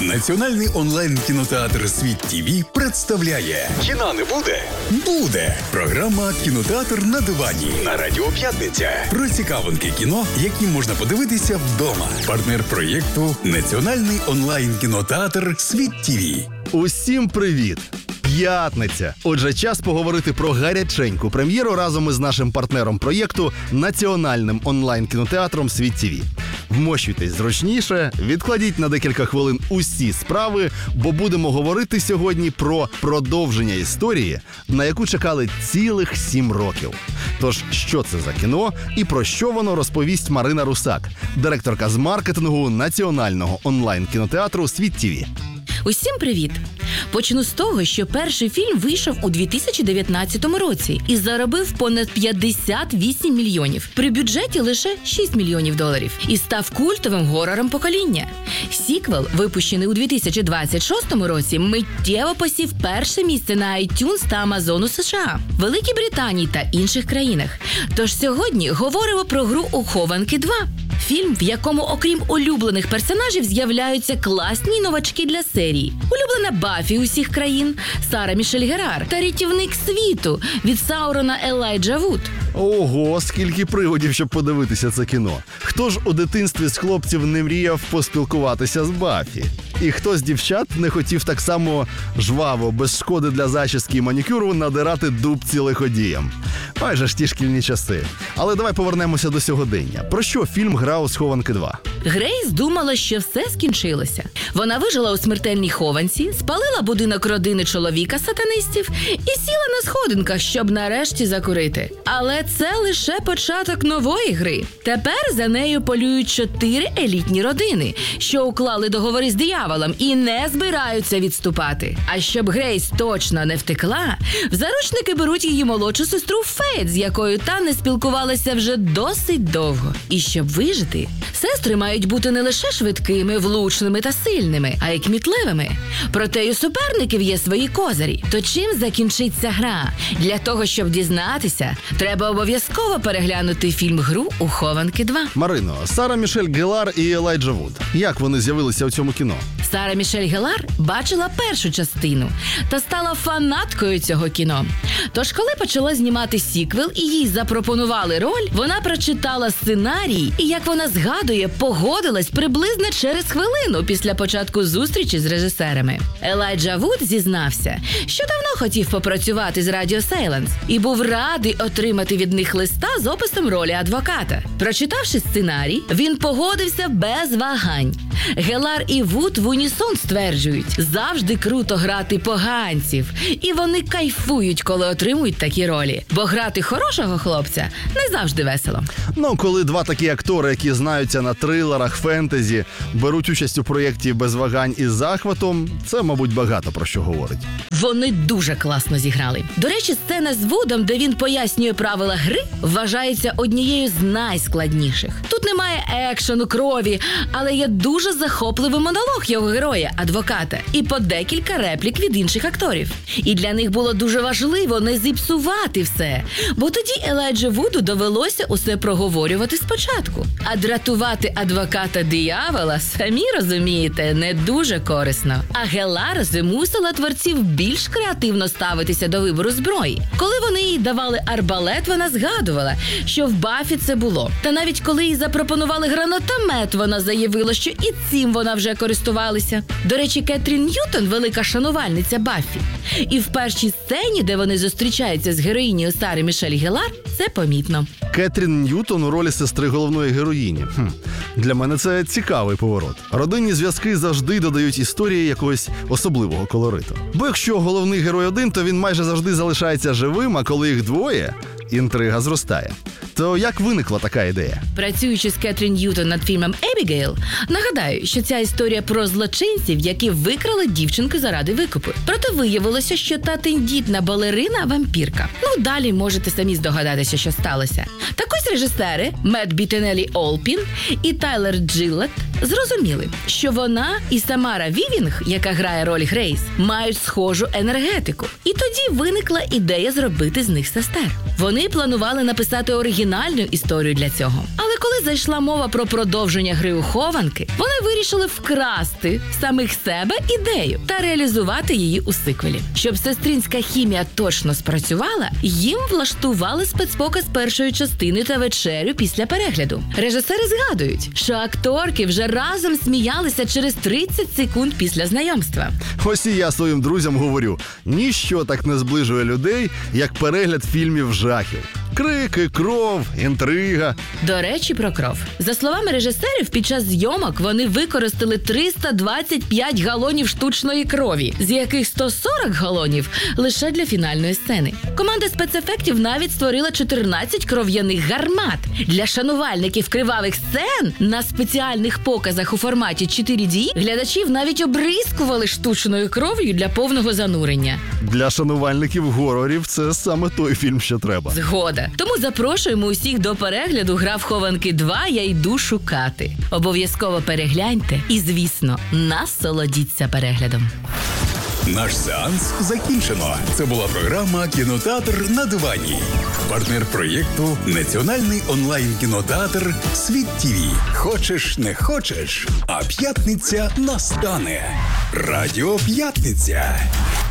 Національний онлайн-кінотеатр «Світ ТВ» представляє «Кіна не буде?» Буде! Програма «Кінотеатр на дивані» на Радіо П'ятниця. Про цікавинки кіно, які можна подивитися вдома. Партнер проєкту Національний онлайн-кінотеатр «Світ ТВ». Усім привіт! П'ятниця! Отже, час поговорити про гаряченьку прем'єру разом із нашим партнером проєкту Національним онлайн-кінотеатром «Світ ТВ». Вмощуйтесь зручніше, відкладіть на декілька хвилин усі справи, бо будемо говорити сьогодні про продовження історії, на яку чекали цілих 7 років. Тож, що це за кіно і про що воно розповість Марина Русак, директорка з маркетингу Національного онлайн-кінотеатру «Світ ТВ». Усім привіт! Почну з того, що перший фільм вийшов у 2019 році і заробив понад 58 мільйонів, при бюджеті лише $6 мільйонів, і став культовим горором покоління. Сіквел, випущений у 2026 році, миттєво посів перше місце на iTunes та Амазону США, Великій Британії та інших країнах. Тож сьогодні говоримо про гру у хованки 2. Фільм, в якому, окрім улюблених персонажів, з'являються класні новачки для серії. Улюблена Баффі усіх країн, Сара Мішель Герар та рятівник світу від Саурона Елайджа Вуд. Ого, скільки приводів, щоб подивитися це кіно. Хто ж у дитинстві з хлопців не мріяв поспілкуватися з Баффі? І хто з дівчат не хотів так само жваво, без шкоди для зачіски і манікюру, надирати дубці лиходіям? Майже ж ті шкільні часи. Але давай повернемося до сьогодення. Про що фільм «Гра у схованки 2»? Грейс думала, що все скінчилося. Вона вижила у смертельній хованці, спалила будинок родини чоловіка-сатанистів і сіла на сходинках, щоб нарешті закурити. Але це лише початок нової гри. Тепер за нею полюють 4 елітні родини, що уклали договори з дияволом і не збираються відступати. А щоб Грейс точно не втекла, в заручники беруть її молодшу сестру Фейт, з якою та не спілкувалася вже досить довго. І щоб вижити, сестри мають бути не лише швидкими, влучними та сильними, а й кмітливими. Проте й у суперників є свої козирі. То чим закінчиться гра? Для того, щоб дізнатися, треба обов'язково переглянути фільм «Гру у хованки 2». Марино, Сара Мішель Гелар і Елайджа Вуд. Як вони з'явилися у цьому кіно? Сара Мішель Гелар бачила першу частину та стала фанаткою цього кіно. Тож, коли почала знімати сіквел і їй запропонували роль, вона прочитала сценарій і, як вона згадує, погодилась приблизно через хвилину після початку зустрічі з режисерами. Елайджа Вуд зізнався, що давно хотів попрацювати з Radio Silence і був радий отримати від них листа з описом ролі адвоката. Прочитавши сценарій, він погодився без вагань. Гелар і Вуд в унісон стверджують, завжди круто грати поганців. І вони кайфують, коли отримують такі ролі. Бо грати хорошого хлопця не завжди весело. Ну, коли два такі актори, які знаються на трилерах, фентезі, беруть участь у проєкті без вагань і захватом, це, мабуть, багато про що говорить. Вони дуже класно зіграли. До речі, сцена з Вудом, де він пояснює правила гри, вважається однією з найскладніших. Тут немає екшену, крові, але є дуже захопливий монолог його героя, адвоката, і по декілька реплік від інших акторів. І для них було дуже важливо не зіпсувати все, бо тоді Елайджа Вуду довелося усе проговорювати спочатку. А дратувати адвоката диявола, самі розумієте, не дуже корисно. А Гелар змусила творців більш креативно ставитися до вибору зброї. Коли вони їй давали арбалет, вона згадувала, що в Баффі це було. Та навіть коли їй запропонували гранатомет, вона заявила, що і цим вона вже користувалася. До речі, Кетрін Ньютон – велика шанувальниця Баффі. І в першій сцені, де вони зустрічаються з героїнею Сари Мішель Гелар, це помітно. Кетрін Ньютон у ролі сестри головної героїні. Для мене це цікавий поворот. Родинні зв'язки завжди додають історії якогось особливого колориту. Бо якщо головний герой один, то він майже завжди залишається живим, а коли їх двоє, інтрига зростає. То як виникла така ідея? Працюючи з Кетрін Ньютон над фільмом «Ебігейл», нагадаю, що ця історія про злочинців, які викрали дівчинку заради викупу. Проте виявилося, що та тендітна балерина-вампірка. Ну, далі можете самі здогадатися, що сталося. Так ось режисери Мет Бітенелі Олпін і Тайлер Джилет зрозуміли, що вона і Самара Вівінг, яка грає роль Грейс, мають схожу енергетику. І тоді виникла ідея зробити з них сестер. Вони планували написати оригінальну історію для цього. Але коли зайшла мова про продовження гри у хованки, вони вирішили вкрасти в самих себе ідею та реалізувати її у сиквелі. Щоб сестринська хімія точно спрацювала, їм влаштували спецпоказ першої частини та вечерю після перегляду. Режисери згадують, що акторки вже разом сміялися через 30 секунд після знайомства. Ось і я своїм друзям говорю, ніщо так не зближує людей, як перегляд фільмів жахів. Крики, кров, інтрига. До речі, про кров. За словами режисерів, під час зйомок вони використали 325 галонів штучної крові, з яких 140 галонів лише для фінальної сцени. Команда спецефектів навіть створила 14 кров'яних гармат. Для шанувальників кривавих сцен на спеціальних показах у форматі 4D глядачів навіть обрискували штучною кров'ю для повного занурення. Для шанувальників горорів це саме той фільм, що треба. Згода. Тому запрошуємо усіх до перегляду «Гра в хованки 2. Я йду шукати». Обов'язково перегляньте і, звісно, насолодіться переглядом. Наш сеанс закінчено. Це була програма «Кінотеатр на дивані». Партнер проєкту – Національний онлайн-кінотеатр «Світ ТІВІ». Хочеш, не хочеш, а п'ятниця настане. Радіо «П'ятниця».